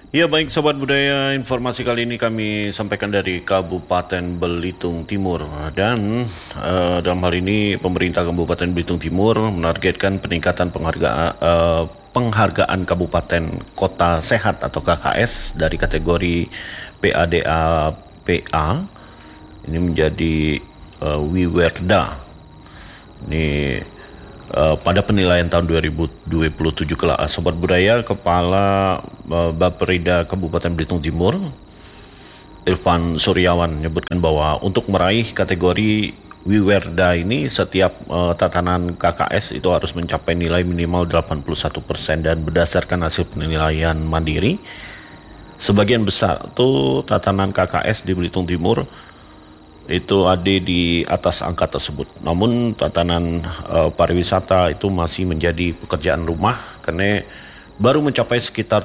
Ya baik Sobat Budaya, informasi kali ini kami sampaikan dari Kabupaten Belitung Timur dan dalam hal ini pemerintah Kabupaten Belitung Timur menargetkan peningkatan penghargaan Kabupaten Kota Sehat atau KKS dari kategori PADA-PA ini menjadi Wiwerda. Ini pada penilaian tahun 2027 kelak. Sobat Budaya, Kepala Bapperida Kabupaten Belitung Timur Irfan Suryawan menyebutkan bahwa untuk meraih kategori Wiwerda ini setiap tatanan KKS itu harus mencapai nilai minimal 81% dan berdasarkan hasil penilaian mandiri sebagian besar tuh tatanan KKS di Belitung Timur itu ada di atas angka tersebut. Namun tatanan pariwisata itu masih menjadi pekerjaan rumah karena baru mencapai sekitar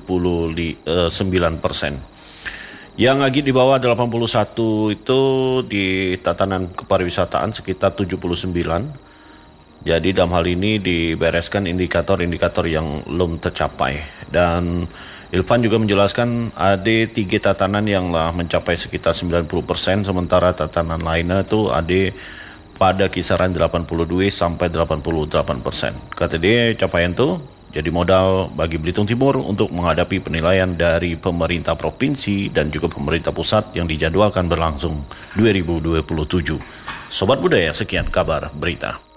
79%. Yang lagi di bawah 81 itu di tatanan kepariwisataan sekitar 79. Jadi dalam hal ini dibereskan indikator-indikator yang belum tercapai. Dan Ilvan juga menjelaskan ada 3 tatanan yang lah mencapai sekitar 90%, sementara tatanan lainnya itu ada pada kisaran 82 sampai 88%. Kata dia capaian itu jadi modal bagi Belitung Timur untuk menghadapi penilaian dari pemerintah provinsi dan juga pemerintah pusat yang dijadwalkan berlangsung 2027. Sobat Budaya, sekian kabar berita.